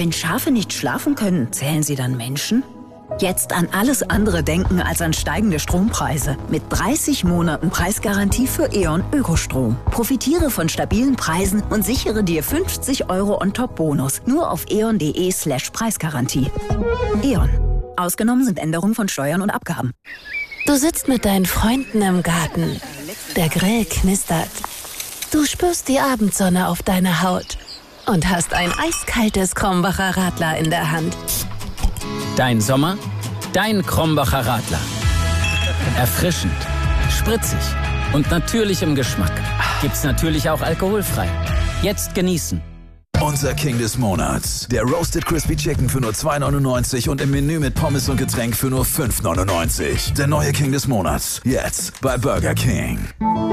Wenn Schafe nicht schlafen können, zählen sie dann Menschen? Jetzt an alles andere denken als an steigende Strompreise. Mit 30 Monaten Preisgarantie für E.ON Ökostrom. Profitiere von stabilen Preisen und sichere dir 50 € on-top-Bonus. Nur auf eon.de/Preisgarantie. E.ON. Ausgenommen sind Änderungen von Steuern und Abgaben. Du sitzt mit deinen Freunden im Garten. Der Grill knistert. Du spürst die Abendsonne auf deiner Haut und hast ein eiskaltes Krombacher Radler in der Hand. Dein Sommer, dein Krombacher Radler. Erfrischend, spritzig und natürlich im Geschmack. Gibt's natürlich auch alkoholfrei. Jetzt genießen. Unser King des Monats. Der Roasted Crispy Chicken für nur 2,99 und im Menü mit Pommes und Getränk für nur 5,99. Der neue King des Monats. Jetzt bei Burger King.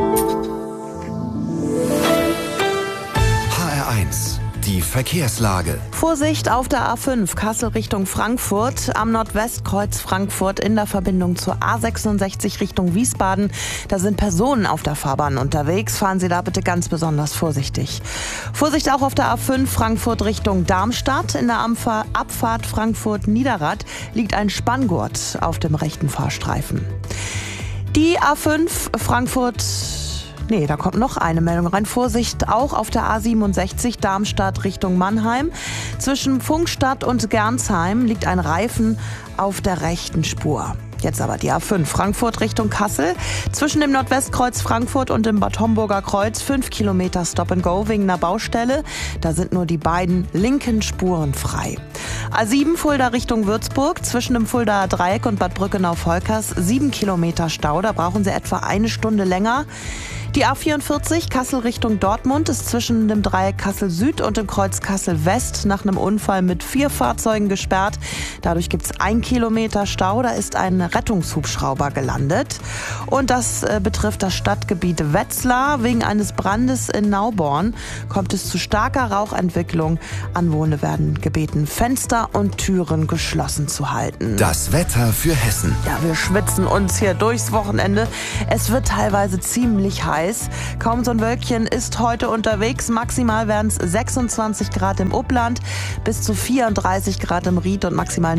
HR1. Die Verkehrslage. Vorsicht auf der A5 Kassel Richtung Frankfurt, am Nordwestkreuz Frankfurt in der Verbindung zur A66 Richtung Wiesbaden. Da sind Personen auf der Fahrbahn unterwegs. Fahren Sie da bitte ganz besonders vorsichtig. Vorsicht auch auf der A5 Frankfurt Richtung Darmstadt. In der Abfahrt Frankfurt-Niederrad liegt ein Spanngurt auf dem rechten Fahrstreifen. Die A5 Frankfurt... Nee, da kommt noch eine Meldung rein. Vorsicht auch auf der A67 Darmstadt Richtung Mannheim. Zwischen Pfungstadt und Gernsheim liegt ein Reifen auf der rechten Spur. Jetzt aber die A5 Frankfurt Richtung Kassel. Zwischen dem Nordwestkreuz Frankfurt und dem Bad Homburger Kreuz 5 Kilometer Stop and Go wegen einer Baustelle. Da sind nur die beiden linken Spuren frei. A7 Fulda Richtung Würzburg. Zwischen dem Fuldaer Dreieck und Bad Brückenau-Volkers 7 Kilometer Stau. Da brauchen Sie etwa eine Stunde länger. Die A44 Kassel Richtung Dortmund ist zwischen dem Dreieck Kassel Süd und dem Kreuz Kassel West nach einem Unfall mit 4 Fahrzeugen gesperrt. Dadurch gibt es 1 Kilometer Stau. Da ist ein Rettungshubschrauber gelandet. Und das betrifft das Stadtgebiet Wetzlar. Wegen eines Brandes in Nauborn kommt es zu starker Rauchentwicklung. Anwohner werden gebeten, Fenster und Türen geschlossen zu halten. Das Wetter für Hessen. Ja, wir schwitzen uns hier durchs Wochenende. Es wird teilweise ziemlich heiß. Kaum so ein Wölkchen ist heute unterwegs. Maximal werden es 26 Grad im Upland, bis zu 34 Grad im Ried und maximal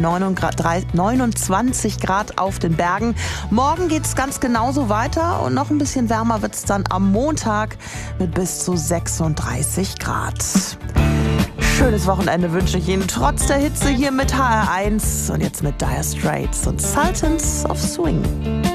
29 Grad auf den Bergen. Morgen geht es ganz genauso weiter und noch ein bisschen wärmer wird es dann am Montag mit bis zu 36 Grad. Schönes Wochenende wünsche ich Ihnen trotz der Hitze hier mit HR1 und jetzt mit Dire Straits und Sultans of Swing.